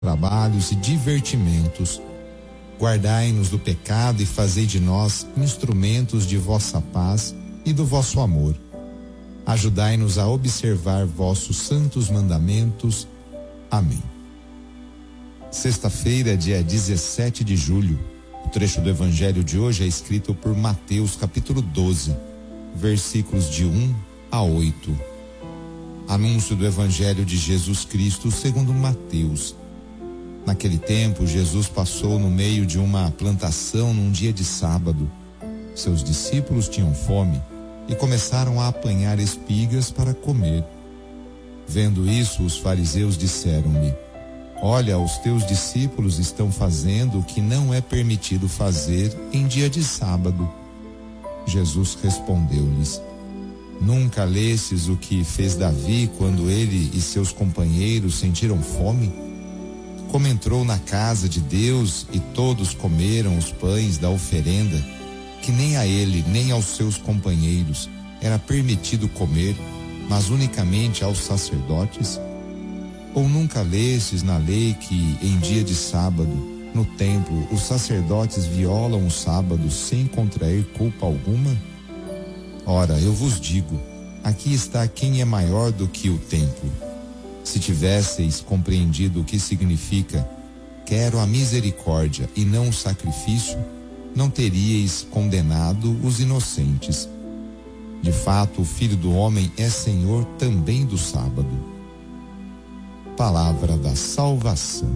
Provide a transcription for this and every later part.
trabalhos e divertimentos. Guardai-nos do pecado e fazei de nós instrumentos de vossa paz e do vosso amor. Ajudai-nos a observar vossos santos mandamentos. Amém. Sexta-feira, dia 17 de julho. O trecho do evangelho de hoje é escrito por Mateus, capítulo 12, versículos de 1 a 8. Anúncio do evangelho de Jesus Cristo segundo Mateus. Naquele tempo, Jesus passou no meio de uma plantação num dia de sábado. Seus discípulos tinham fome e começaram a apanhar espigas para comer. Vendo isso, os fariseus disseram-lhe: Olha, os teus discípulos estão fazendo o que não é permitido fazer em dia de sábado. Jesus respondeu-lhes: Nunca lestes o que fez Davi quando ele e seus companheiros sentiram fome? Como entrou na casa de Deus e todos comeram os pães da oferenda, que nem a ele nem aos seus companheiros era permitido comer, mas unicamente aos sacerdotes? Ou nunca lestes na lei que em dia de sábado, no templo, os sacerdotes violam o sábado sem contrair culpa alguma? Ora, eu vos digo, aqui está quem é maior do que o templo. Se tivesseis compreendido o que significa quero a misericórdia e não o sacrifício, não teríeis condenado os inocentes. De fato, o Filho do Homem é Senhor também do sábado. Palavra da salvação.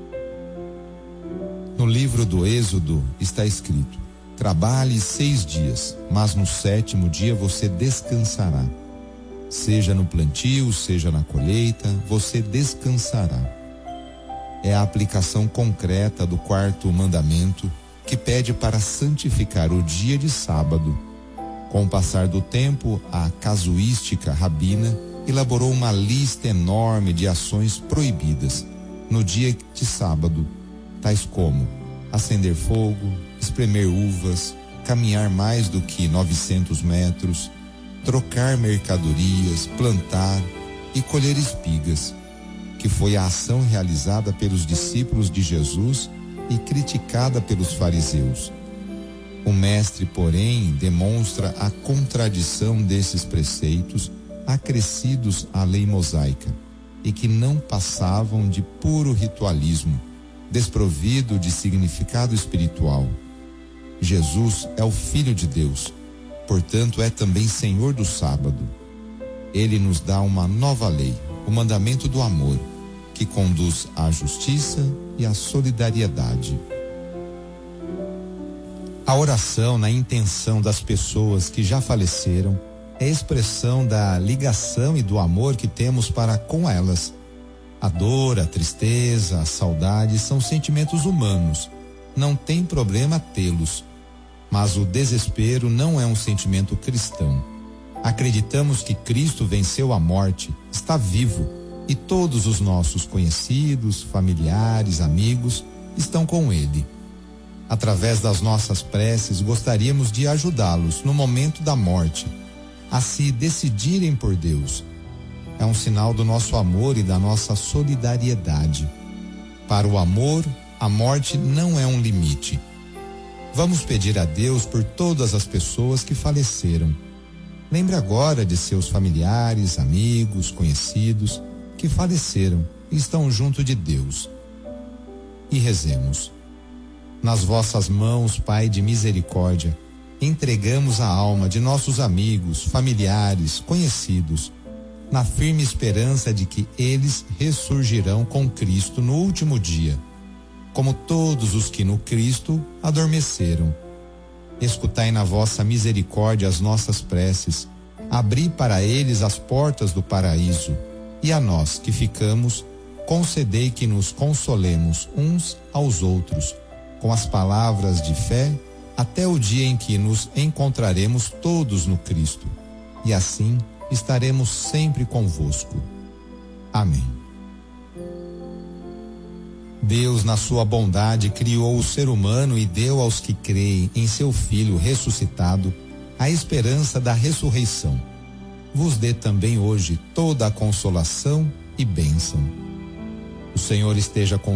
No livro do Êxodo está escrito: Trabalhe 6 dias, mas no 7º dia você descansará. Seja no plantio, seja na colheita, você descansará. É a aplicação concreta do 4º mandamento, que pede para santificar o dia de sábado. Com o passar do tempo, a casuística rabina elaborou uma lista enorme de ações proibidas no dia de sábado, tais como acender fogo, espremer uvas, caminhar mais do que 900 metros, trocar mercadorias, plantar e colher espigas, que foi a ação realizada pelos discípulos de Jesus e criticada pelos fariseus. O mestre, porém, demonstra a contradição desses preceitos acrescidos à lei mosaica e que não passavam de puro ritualismo, desprovido de significado espiritual. Jesus é o Filho de Deus, portanto é também Senhor do sábado. Ele nos dá uma nova lei, o mandamento do amor, que conduz à justiça e à solidariedade. A oração na intenção das pessoas que já faleceram é expressão da ligação e do amor que temos para com elas. A dor, a tristeza, a saudade são sentimentos humanos, não tem problema tê-los. Mas o desespero não é um sentimento cristão. Acreditamos que Cristo venceu a morte, está vivo, e todos os nossos conhecidos, familiares, amigos estão com Ele. Através das nossas preces, gostaríamos de ajudá-los no momento da morte, a se decidirem por Deus. É um sinal do nosso amor e da nossa solidariedade. Para o amor, a morte não é um limite. Vamos pedir a Deus por todas as pessoas que faleceram. Lembre agora de seus familiares, amigos, conhecidos que faleceram e estão junto de Deus. E rezemos. Nas vossas mãos, Pai de misericórdia, entregamos a alma de nossos amigos, familiares, conhecidos, na firme esperança de que eles ressurgirão com Cristo no último dia, como todos os que no Cristo adormeceram. Escutai na vossa misericórdia as nossas preces, abri para eles as portas do paraíso, e a nós que ficamos, concedei que nos consolemos uns aos outros, com as palavras de fé, até o dia em que nos encontraremos todos no Cristo, e assim estaremos sempre convosco. Amém. Deus, na sua bondade, criou o ser humano e deu aos que creem em seu Filho ressuscitado a esperança da ressurreição. Vos dê também hoje toda a consolação e bênção. O Senhor esteja com